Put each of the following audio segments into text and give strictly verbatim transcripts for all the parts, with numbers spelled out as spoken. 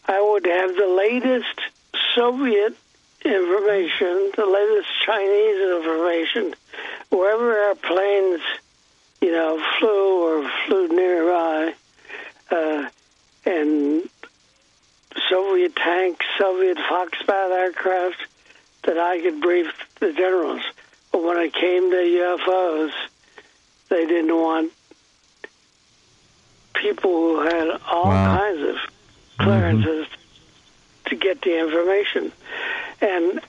I would have the latest Soviet information, the latest Chinese information, wherever airplanes, you know, flew or flew nearby, uh, and Soviet tanks, Soviet Foxbat aircraft, that I could brief the generals. But when it came to U F Os, they didn't want people who had all wow. kinds of clearances mm-hmm. to get the information. And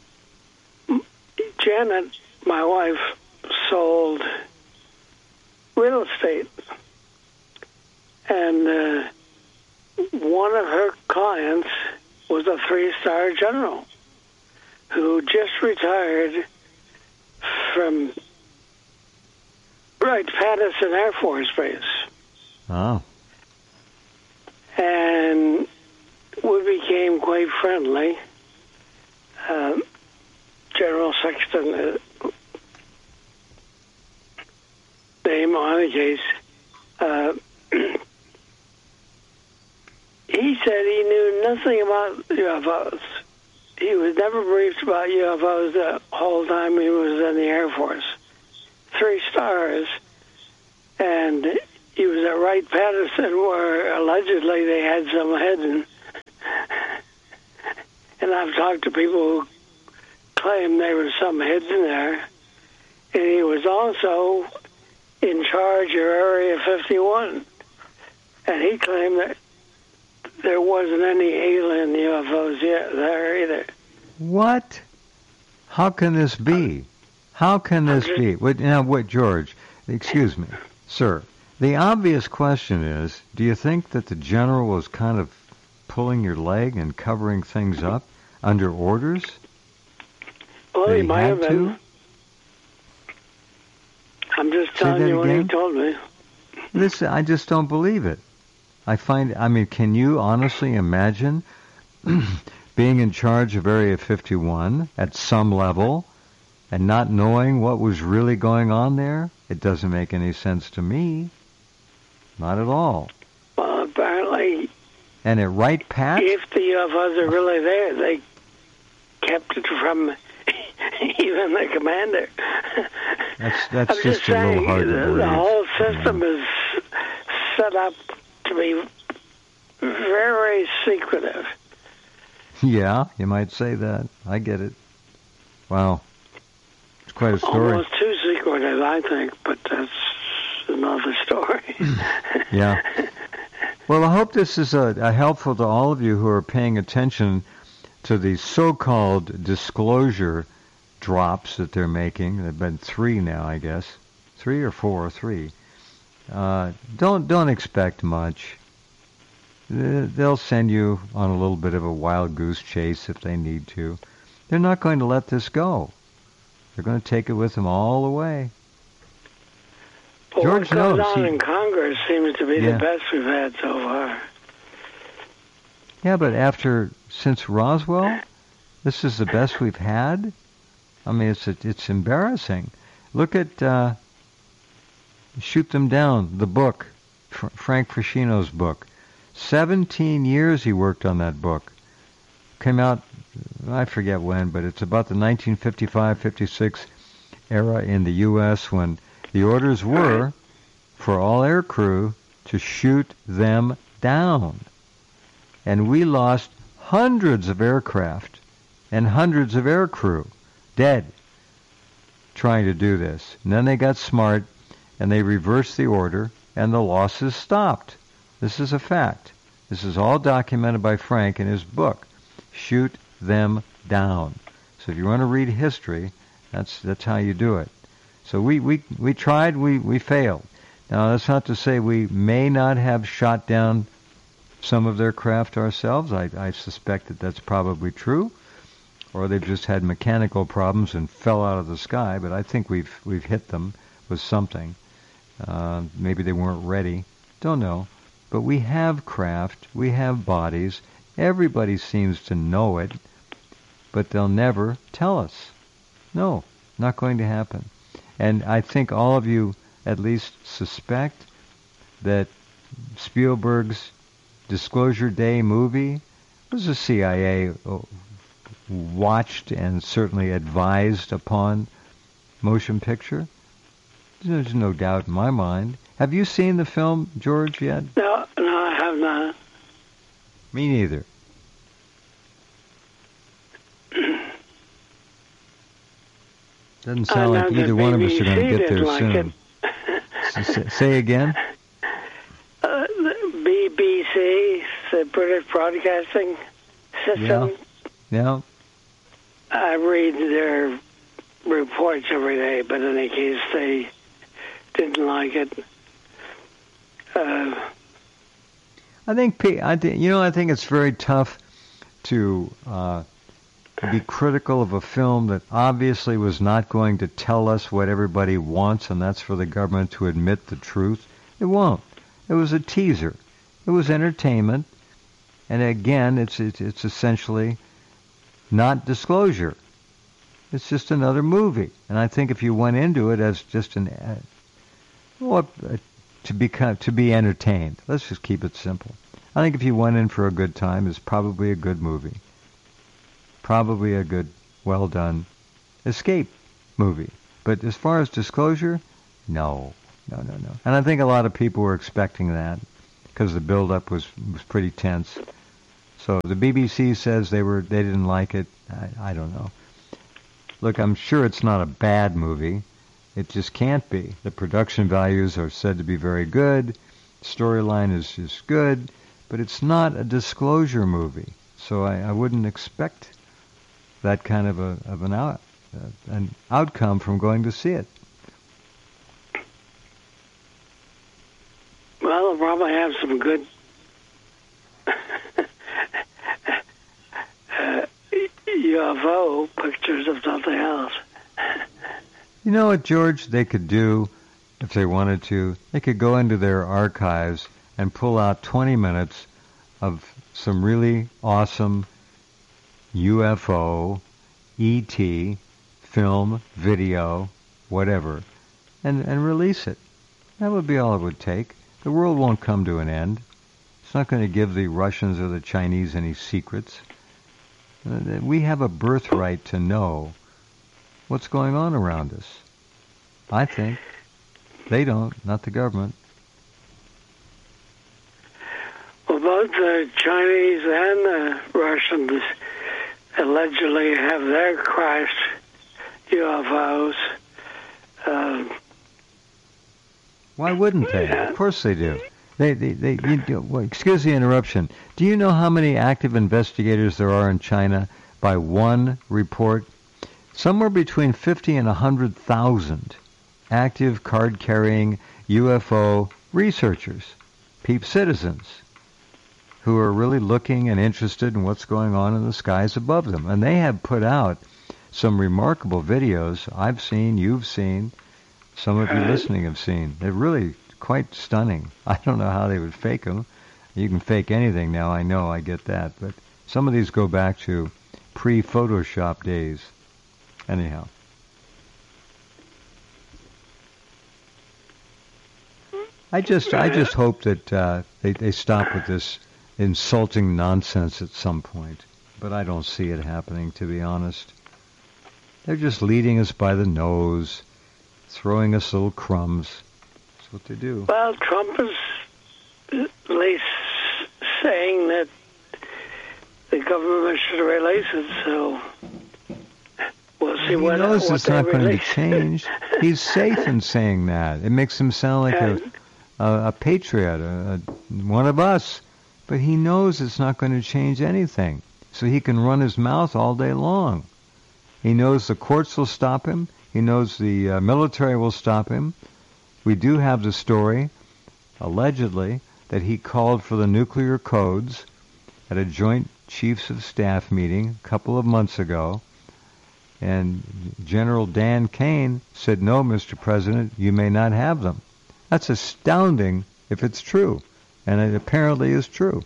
Janet, my wife, sold real estate. And uh, one of her clients was a three-star general who just retired from Wright-Patterson Air Force Base. Oh. And we became quite friendly. Um, General Sexton, uh, name on the case, uh, he said he knew nothing about U F Os. He was never briefed about U F Os the whole time he was in the Air Force. Three stars. And he was at Wright-Patterson, where allegedly they had some hidden. And I've talked to people who claim there was some hidden there. And he was also in charge of Area fifty-one. And he claimed that there wasn't any alien U F Os yet there either. What? How can this be? How can this be? Wait, now, wait, George, excuse me, sir. The obvious question is, do you think that the general was kind of pulling your leg and covering things up under orders? Well, that he he might had have been. to? I'm just Say telling that you what he again? told me. This, I just don't believe it. I find, I mean, can you honestly imagine being in charge of Area fifty-one at some level and not knowing what was really going on there? It doesn't make any sense to me. Not at all. Well, apparently, And at Wright Pat? if the U F Os are really there, they kept it from even the commander. That's that's I'm just, just a little saying, hard to the, believe. the whole system Yeah. is set up to be very secretive. Yeah, you might say that. I get it. Wow. It's quite a story. Almost too secretive, I think, but that's another story. Yeah. Well, I hope this is a, a helpful to all of you who are paying attention to the so-called disclosure drops that they're making. There have been three now, I guess. Three or four, three. Uh, don't don't expect much. They'll send you on a little bit of a wild goose chase if they need to. They're not going to let this go. They're going to take it with them all the way. Well, George what goes knows. on He- in Congress seems to be Yeah. the best we've had so far. Yeah, but after, since Roswell, this is the best we've had? I mean, it's it's embarrassing. Look at uh, Shoot Them Down, the book, Fr- Frank Frashino's book. Seventeen years he worked on that book. Came out, I forget when, but it's about the nineteen fifty-five fifty-six era in the U S when the orders were for all aircrew to shoot them down. And we lost hundreds of aircraft and hundreds of aircrew dead trying to do this. And then they got smart and they reversed the order and the losses stopped. This is a fact. This is all documented by Frank in his book, Shoot Them Down. So if you want to read history, that's that's how you do it. So we, we, we tried, we, we failed. Now that's not to say we may not have shot down some of their craft ourselves. I, I suspect that that's probably true. Or they've just had mechanical problems and fell out of the sky, but I think we've we've hit them with something. Uh, maybe they weren't ready. Don't know. But we have craft. We have bodies. Everybody seems to know it, but they'll never tell us. No, not going to happen. And I think all of you at least suspect that Spielberg's Disclosure Day movie Was the C I A watched and certainly advised upon motion picture? There's no doubt in my mind. Have you seen the film, George, yet? No, no, I have not. Me neither. Doesn't sound like either one of us are going to get there like soon. say, say again? Uh, the B B C, the British Broadcasting System. Yeah. Yeah. I read their reports every day, but in any case, they didn't like it. Uh, I think, I think, you know, I think it's very tough to uh, be critical of a film that obviously was not going to tell us what everybody wants, and that's for the government to admit the truth. It won't. It was a teaser. It was entertainment, and again, it's it's, it's essentially not disclosure. It's just another movie, and I think if you went into it as just an uh, what uh, to become to be entertained, let's just keep it simple. I think if you went in for a good time, it's probably a good movie, probably a good, well done escape movie. But as far as disclosure, no, no, no, no. And I think a lot of people were expecting that because the build-up was was pretty tense. So the B B C says they were they didn't like it. I, I don't know. Look, I'm sure it's not a bad movie. It just can't be. The production values are said to be very good. Storyline is, is good, but it's not a disclosure movie. So I, I wouldn't expect that kind of a of an out uh, an outcome from going to see it. well, they'll probably have some good uh, U F O pictures, if nothing else. You know what, George, they could do if they wanted to? They could go into their archives and pull out twenty minutes of some really awesome U F O, E T, film, video, whatever, and, and release it. That would be all it would take. The world won't come to an end. It's not going to give the Russians or the Chinese any secrets. Uh, we have a birthright to know what's going on around us. I think. They don't, not the government. Well, both the Chinese and the Russians allegedly have their crashed U F Os. Um, Why wouldn't they? Yeah. Of course they do. They, they, they. You do, well, excuse the interruption. Do you know how many active investigators there are in China by one report? Somewhere between fifty and one hundred thousand active card-carrying U F O researchers, peep citizens, who are really looking and interested in what's going on in the skies above them. And they have put out some remarkable videos I've seen, you've seen, some of you listening have seen. They're really quite stunning. I don't know how they would fake them. You can fake anything now, I know, I get that. But some of these go back to pre-Photoshop days. Anyhow. I just I just hope that uh, they, they stop with this insulting nonsense at some point. But I don't see it happening, to be honest. They're just leading us by the nose, throwing us little crumbs. That's what they do. well, Trump is at least saying that the government should release it, so we'll see He what, knows what it's they not going to release. change. He's safe in saying that. It makes him sound like a, a, a patriot, a, a, one of us. But he knows it's not going to change anything. So he can run his mouth all day long. He knows the courts will stop him. He knows the uh, military will stop him. We do have the story, allegedly, that he called for the nuclear codes at a joint chiefs of staff meeting a couple of months ago. And General Dan Kane said, no, Mister President, you may not have them. That's astounding if it's true. And it apparently is true.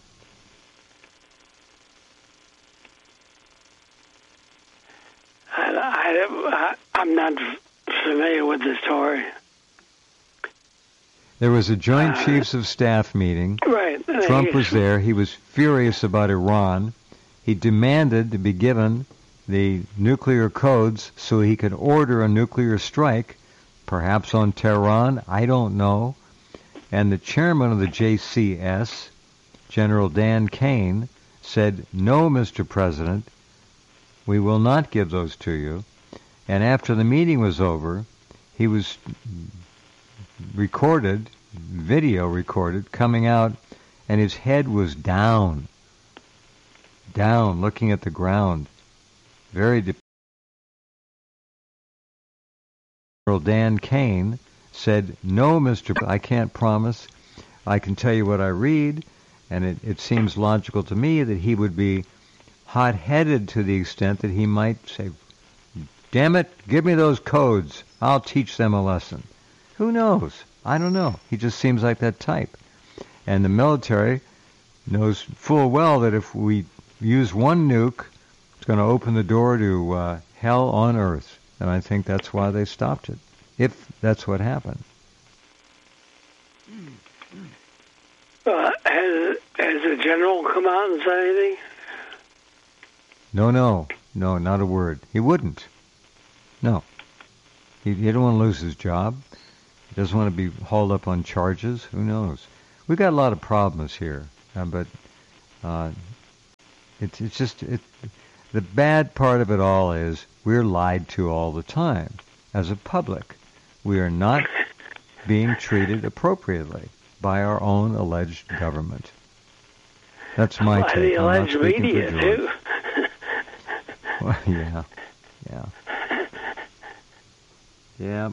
I, I, I'm not familiar with the story. There was a joint uh, Chiefs of Staff meeting. Right. Trump was there. He was furious about Iran. He demanded to be given the nuclear codes so he could order a nuclear strike, perhaps on Tehran, I don't know. And the chairman of the J C S, General Dan Kane, said, "No, Mister President, we will not give those to you." And after the meeting was over, he was recorded, video recorded, coming out, and his head was down, down, looking at the ground. Very depressed. General Dan Kane said, "No, Mister P- I can't promise. I can tell you what I read, and it, it seems logical to me that he would be hot-headed to the extent that he might say, 'Damn it, give me those codes. I'll teach them a lesson.' Who knows? I don't know. He just seems like that type. And the military knows full well that if we use one nuke, it's going to open the door to uh, hell on earth. And I think that's why they stopped it, if that's what happened. Uh, has, has the general come out and said anything? No, no, no, not a word. He wouldn't. No. He, he don't want to lose his job. He doesn't want to be hauled up on charges. Who knows? We've got a lot of problems here, uh, but uh, it's it's just it. The bad part of it all is we're lied to all the time as a public. We are not being treated appropriately by our own alleged government. That's my By take. the I'm not alleged speaking media, for George. too. Well, yeah, yeah, yeah.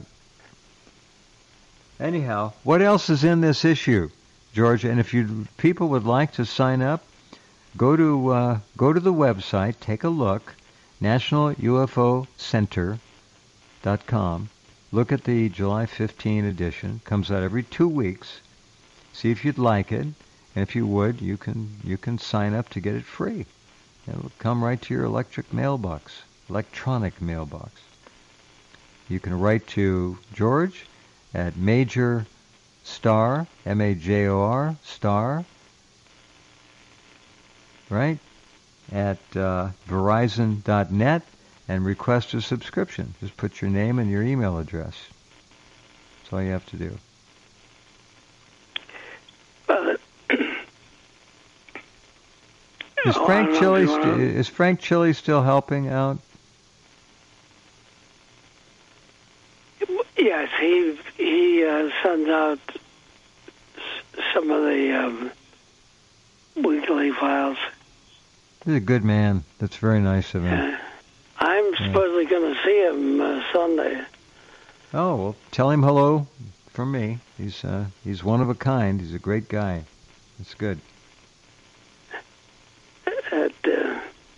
Anyhow, what else is in this issue, George? And if you people would like to sign up, go to uh, go to the website, take a look, National U F O Center dot com. Look at the July fifteenth edition. Comes out every two weeks. See if you'd like it, and if you would, you can you can sign up to get it free. It'll come right to your electric mailbox, electronic mailbox. You can write to George at Major Star, M A J O R, Star, right, at uh, Verizon dot net and request a subscription. Just put your name and your email address. That's all you have to do. Well, Is oh, Frank I don't know Chili if you st- wanna- is Frank Chili still helping out? Yes, he he uh, sends out s- some of the um, weekly files. He's a good man. That's very nice of him. Uh, I'm Yeah. supposedly going to see him uh, Sunday. Oh, well, tell him hello from me. He's uh, he's one of a kind. He's a great guy. It's good. At, uh,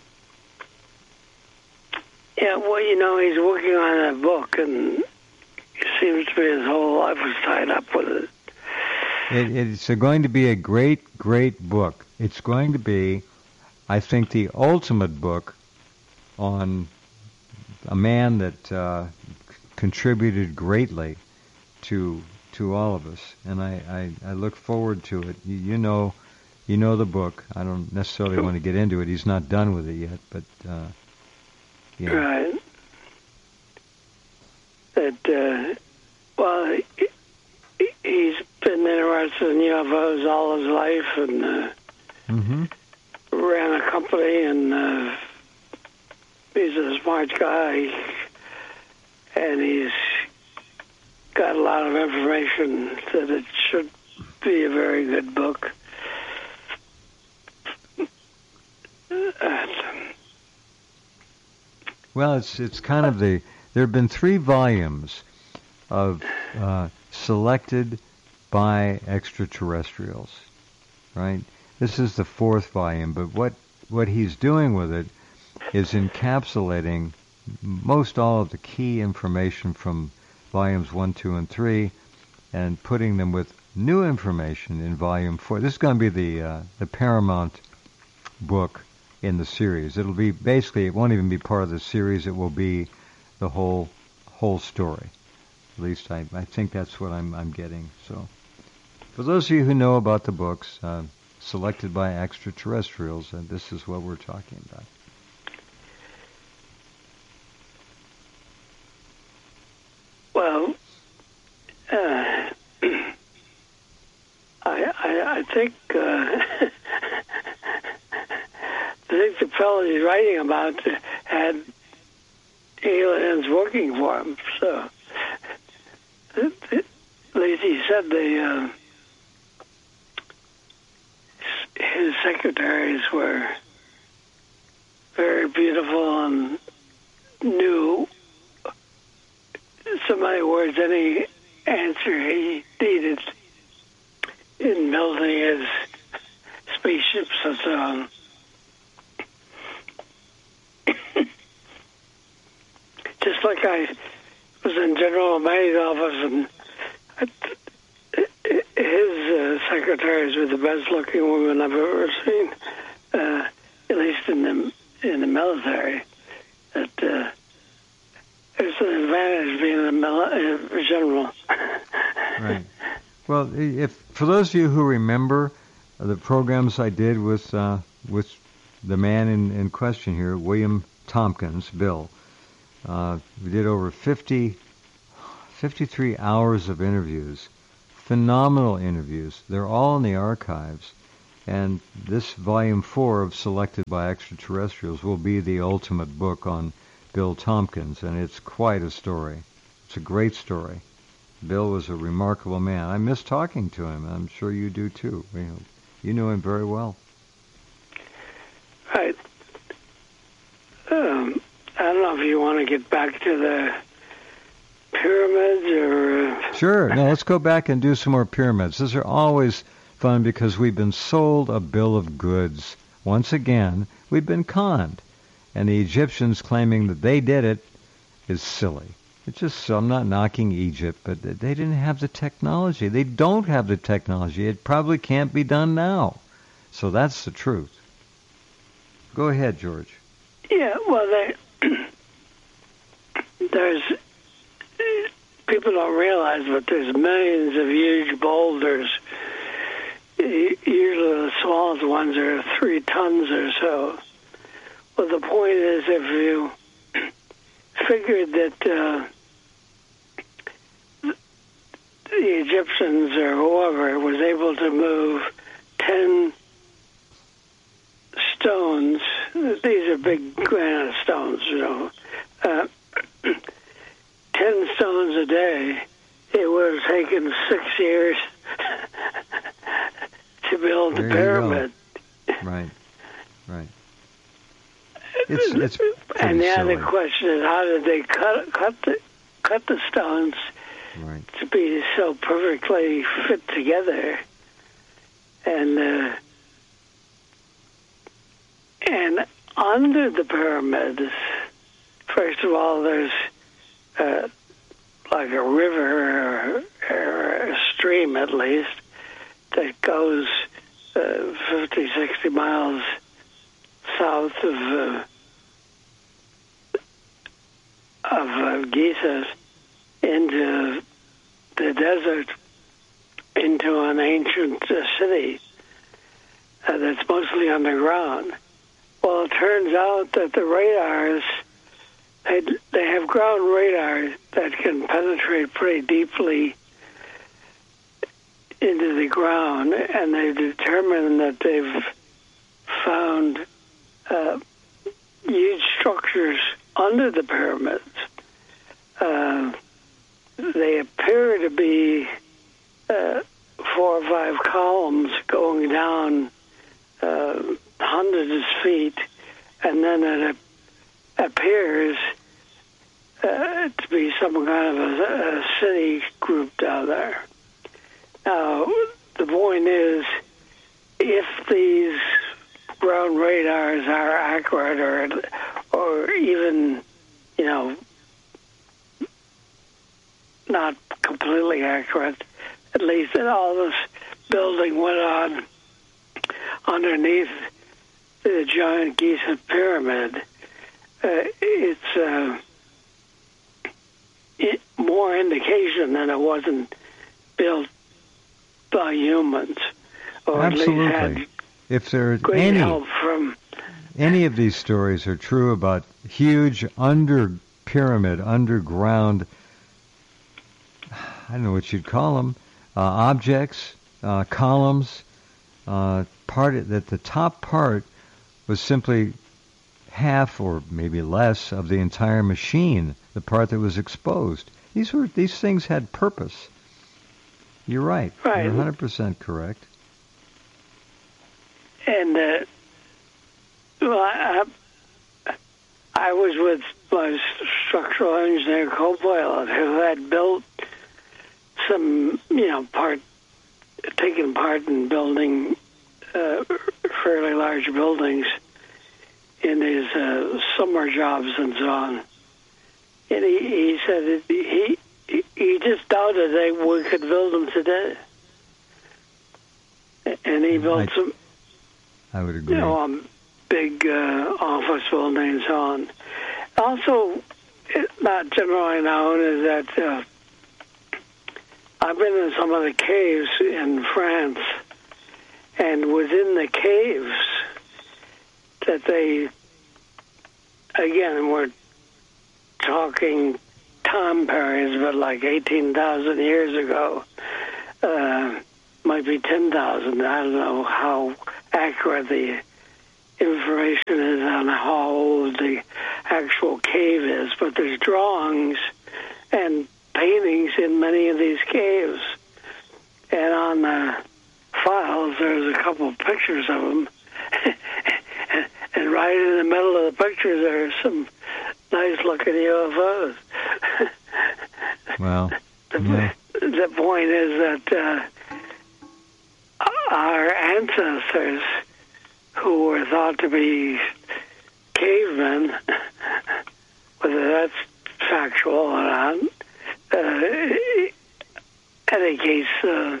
yeah, well, you know, he's working on a book, and it seems to be his whole life was tied up with it. It, it's going to be a great, great book. It's going to be, I think, the ultimate book on a man that uh, c- contributed greatly to to all of us, and I, I, I look forward to it. You, you know, you know the book. I don't necessarily want to get into it. He's not done with it yet, but uh, yeah. Right. That, uh, well, he, he- he's been interested in U F Os all his life, and uh, Mm-hmm. ran a company, and uh, he's a smart guy, and he's got a lot of information that it should be a very good book. Uh, Well, it's it's kind of the there have been three volumes of uh, selected by extraterrestrials, right? This is the fourth volume, but what what he's doing with it is encapsulating most all of the key information from volumes one, two, and three, and putting them with new information in volume four. This is going to be the uh, the Paramount book in the series. It'll be basically, it won't even be part of the series. It will be the whole whole story. At least I, I think that's what I'm I'm getting. So For those of you who know about the books, uh, Selected by Extraterrestrials, and this is what we're talking about. Well, uh, I, I, I think uh, I think the fellow he's writing about had aliens working for him. So at least he said the uh, his secretaries were very beautiful and knew, so many words, any answer he needed in building his spaceships and so on. Just like I was in General Manny's office, and his uh, secretaries were the best-looking women I've ever seen, uh, at least in the in the military. That uh, there's an advantage being a mil- uh, general. Right. Well, if for those of you who remember the programs I did with uh, with the man in, in question here, William Tompkins, Bill, uh, we did over fifty, fifty-three hours of interviews, phenomenal interviews. They're all in the archives, and this volume four of Selected by Extraterrestrials will be the ultimate book on Bill Tompkins, and it's quite a story. It's a great story. Bill was a remarkable man. I miss talking to him. I'm sure you do too. You know, you knew him very well. Right. Um, I don't know if you want to get back to the pyramids or... Uh... Sure. No, let's go back and do some more pyramids. These are always fun because we've been sold a bill of goods. Once again, we've been conned. And the Egyptians claiming that they did it is silly. It's just, I'm not knocking Egypt, but they didn't have the technology. They don't have the technology. It probably can't be done now. So that's the truth. Go ahead, George. Yeah, well, they, there's, people don't realize, but there's millions of huge boulders. Usually the smallest ones are three tons or so. Well, the point is, if you figured that uh, the Egyptians or whoever was able to move ten stones, these are big granite stones, you know, uh, ten stones a day, it would have taken six years to build there the pyramid. Right, right. It's, it's and the silly. other question is, how did they cut cut the cut the stones right. to be so perfectly fit together? And uh, and under the pyramids, first of all, there's uh, like a river or, or a stream, at least, that goes uh, fifty, sixty miles south of uh, of uh, Giza into the desert, into an ancient uh, city uh, that's mostly underground. Well, it turns out that the radars, they, they have ground radar that can penetrate pretty deeply into the ground, and they've determined that they've found uh, huge structures under the pyramids. Uh, they appear to be uh, four or five columns going down uh, hundreds of feet, and then it appears uh, to be some kind of a, a city group down there. Now, the point is, if these ground radars are accurate, or or even, you know, not completely accurate, at least that all this building went on underneath the giant Giza pyramid, uh, it's uh, it, more indication that it wasn't built by humans, or Absolutely. at least had if there's great any help from. any of these stories are true about huge under pyramid, underground, I don't know what you'd call them, uh, objects, uh, columns, uh, part of, that the top part was simply half or maybe less of the entire machine, the part that was exposed. These were these things had purpose. You're right. Right. You're one hundred percent correct. And uh, well, I, I was with my structural engineer co-pilot who had built some, you know, part, taken part in building uh, fairly large buildings in his uh, summer jobs and so on. And he, he said that he he just doubted that we could build them today. And he built I, some, I would agree. you know, um, big uh, office buildings and so on. Also, not generally known is that uh, I've been in some of the caves in France, and within the caves that they, again, we're talking time periods, but like eighteen thousand years ago, uh, might be ten thousand. I don't know how accurate the information is on how old the actual cave is, but there's drawings and paintings in many of these caves. And on the files, there's a couple of pictures of them. And right in the middle of the pictures, there are some nice-looking U F Os. Well, the, yeah. the point is that uh, our ancestors, who were thought to be cavemen, whether that's factual or not, uh, in any case, uh,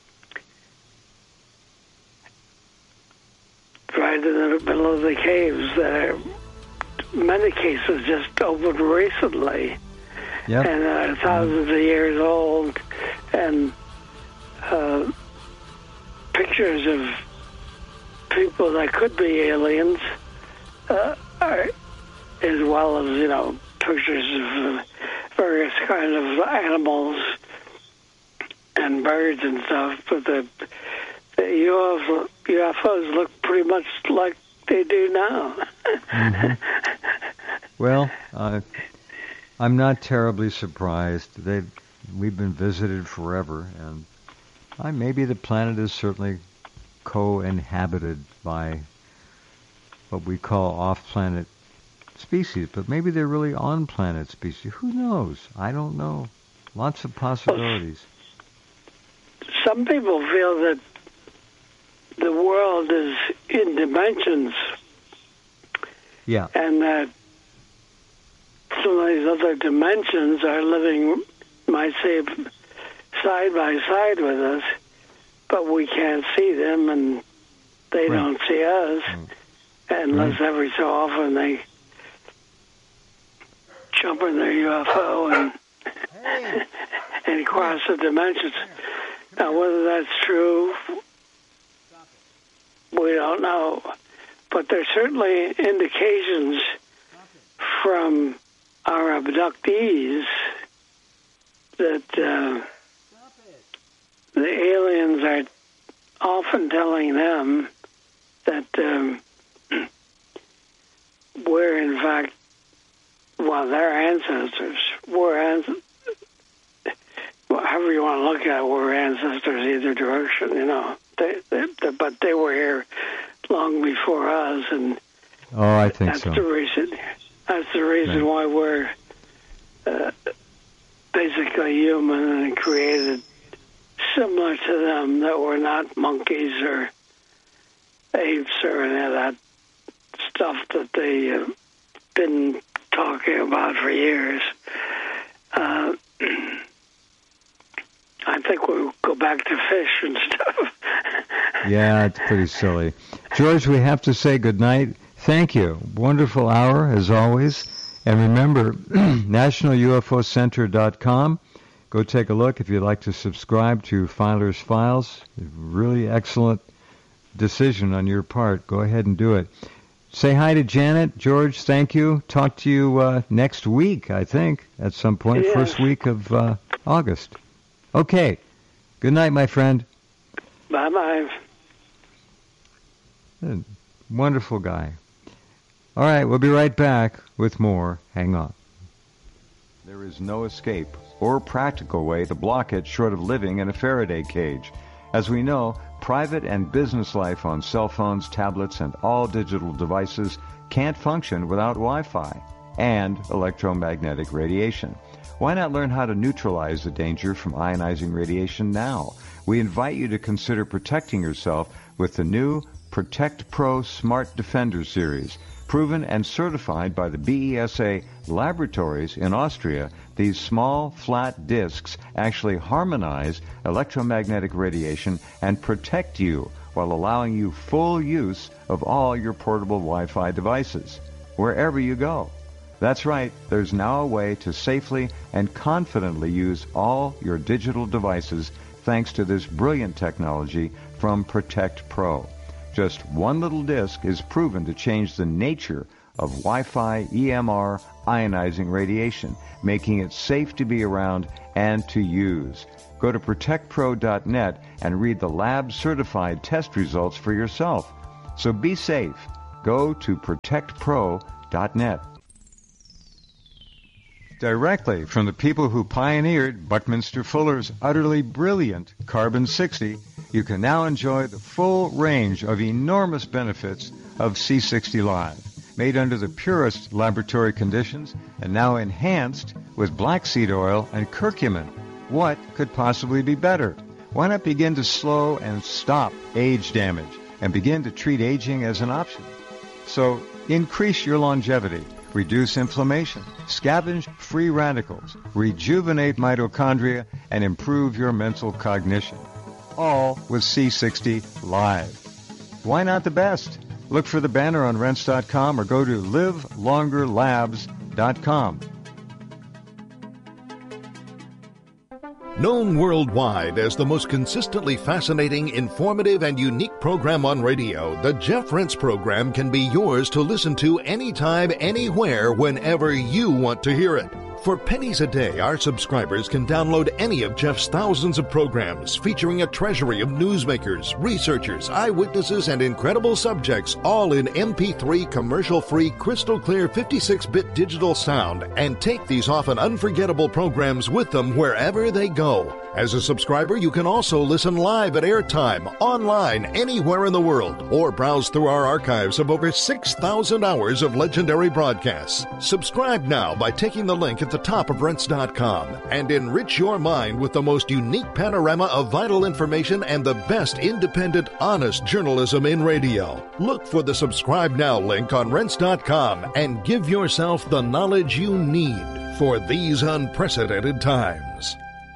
right in the middle of the caves that are, in many cases, just opened recently. Yep. And are thousands of years old, and uh, pictures of people that could be aliens, uh, are, as well as, you know, pictures of uh, various kinds of animals and birds and stuff. But the, the U F O, U F Os look pretty much like they do now. Mm-hmm. Well, uh, I'm not terribly surprised. They, we've been visited forever, and I, maybe the planet is certainly co-inhabited by what we call off-planet species, but maybe they're really on-planet species. Who knows? I don't know. Lots of possibilities. Some people feel that the world is in dimensions. Yeah. And that some of these other dimensions are living, might say, side by side with us, but we can't see them, and they right. don't see us, right. unless right. every so often they jump in their U F O and hey. and cross the dimensions. Now, whether that's true, we don't know, but there's certainly indications from our abductees that uh, the aliens are often telling them that um, we're in fact, well, their ancestors, we're ancestors, well, however you want to look at it, we're ancestors either direction, you know, they, they, they, but they were here long before us, and oh, I think that's so. the reason. That's the reason right. why we're uh, basically human and created similar to them, that we're not monkeys or apes or any of that stuff that they've uh, been talking about for years. Uh, I think we'll go back to fish and stuff. Yeah, it's pretty silly. George, we have to say goodnight. Thank you. Wonderful hour, as always. And remember, national U F O center dot com. go take a look if you'd like to subscribe to Filer's Files. Really excellent decision on your part. Go ahead and do it. Say hi to Janet. George, thank you. Talk to you uh, next week, I think, at some point, yes. first week of uh, August. Okay. Good night, my friend. Bye-bye. Wonderful guy. All right, we'll be right back with more. Hang on. There is no escape or practical way to block it short of living in a Faraday cage. As we know, private and business life on cell phones, tablets, and all digital devices can't function without Wi-Fi and electromagnetic radiation. Why not learn how to neutralize the danger from ionizing radiation now? We invite you to consider protecting yourself with the new Protect Pro Smart Defender series. Proven and certified by the B E S A laboratories in Austria, these small, flat discs actually harmonize electromagnetic radiation and protect you while allowing you full use of all your portable Wi-Fi devices, wherever you go. That's right, there's now a way to safely and confidently use all your digital devices thanks to this brilliant technology from Protect Pro. Just one little disc is proven to change the nature of Wi-Fi E M R ionizing radiation, making it safe to be around and to use. Go to protect pro dot net and read the lab-certified test results for yourself. So be safe. Go to protect pro dot net. Directly from the people who pioneered Buckminster Fuller's utterly brilliant Carbon sixty, you can now enjoy the full range of enormous benefits of C sixty Live, made under the purest laboratory conditions and now enhanced with black seed oil and curcumin. What could possibly be better? Why not begin to slow and stop age damage and begin to treat aging as an option? So increase your longevity, reduce inflammation, scavenge free radicals, rejuvenate mitochondria, and improve your mental cognition. All with C sixty Live. Why not the best? Look for the banner on rense dot com or go to live longer labs dot com. Known worldwide as the most consistently fascinating, informative, and unique program on radio, the Jeff Rense Program can be yours to listen to anytime, anywhere, whenever you want to hear it. For pennies a day, our subscribers can download any of Jeff's thousands of programs featuring a treasury of newsmakers, researchers, eyewitnesses, and incredible subjects, all in M P three commercial-free, crystal-clear fifty-six bit digital sound, and take these often unforgettable programs with them wherever they go. As a subscriber, you can also listen live at airtime, online, anywhere in the world, or browse through our archives of over six thousand hours of legendary broadcasts. Subscribe now by taking the link at the top of rense dot com and enrich your mind with the most unique panorama of vital information and the best independent, honest journalism in radio. Look for the Subscribe Now link on rense dot com and give yourself the knowledge you need for these unprecedented times.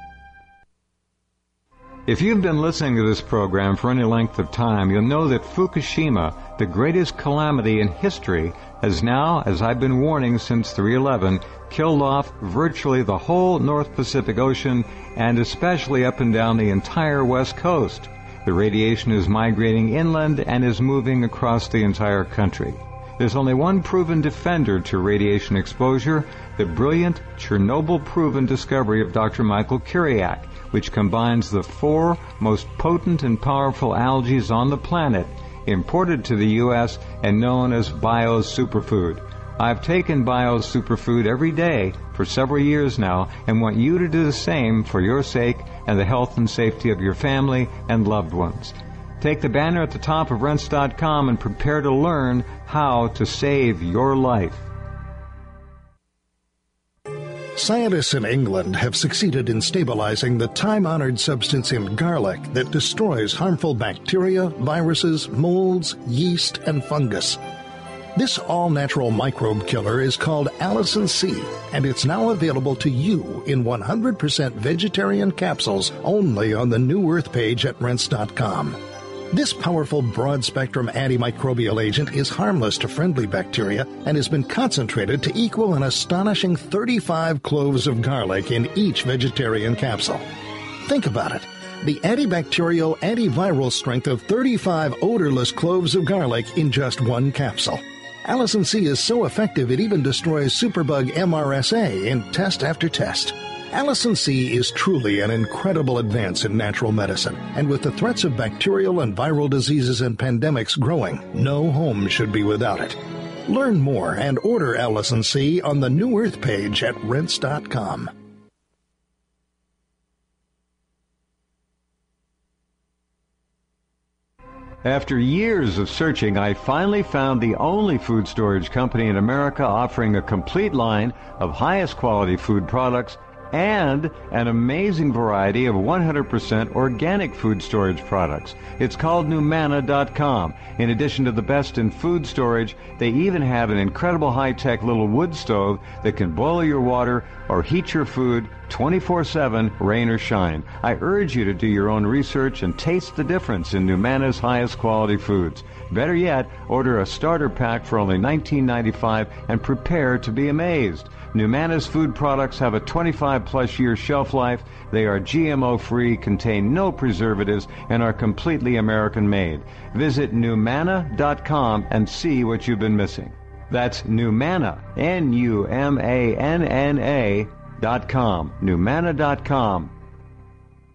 If you've been listening to this program for any length of time, you'll know that Fukushima, the greatest calamity in history, has now, as I've been warning since three eleven, killed off virtually the whole North Pacific Ocean and especially up and down the entire West Coast. The radiation is migrating inland and is moving across the entire country. There's only one proven defender to radiation exposure, the brilliant Chernobyl-proven discovery of Doctor Michael Kiriak, which combines the four most potent and powerful algae on the planet, imported to the U S and known as Bio's Superfood. I've taken Bio's Superfood every day for several years now and want you to do the same for your sake and the health and safety of your family and loved ones. Take the banner at the top of rense dot com and prepare to learn how to save your life. Scientists in England have succeeded in stabilizing the time-honored substance in garlic that destroys harmful bacteria, viruses, molds, yeast, and fungus. This all-natural microbe killer is called Allicin C, and it's now available to you in one hundred percent vegetarian capsules only on the New Earth page at rense dot com. This powerful broad-spectrum antimicrobial agent is harmless to friendly bacteria and has been concentrated to equal an astonishing thirty-five cloves of garlic in each vegetarian capsule. Think about it. The antibacterial, antiviral strength of thirty-five odorless cloves of garlic in just one capsule. Allicin C is so effective it even destroys superbug M R S A in test after test. Allicin C is truly an incredible advance in natural medicine, and with the threats of bacterial and viral diseases and pandemics growing, no home should be without it. Learn more and order Allicin C on the New Earth page at rense dot com. After years of searching, I finally found the only food storage company in America offering a complete line of highest quality food products and an amazing variety of one hundred percent organic food storage products. It's called Numanna dot com. In addition to the best in food storage, they even have an incredible high-tech little wood stove that can boil your water or heat your food twenty-four seven, rain or shine. I urge you to do your own research and taste the difference in Numanna's highest quality foods. Better yet, order a starter pack for only nineteen ninety-five dollars and prepare to be amazed. Numanna's food products have a twenty-five plus year shelf life. They are G M O free, contain no preservatives, and are completely American made. Visit Numanna dot com and see what you've been missing. That's Numanna, N U M A N N A dot com. Numanna dot com.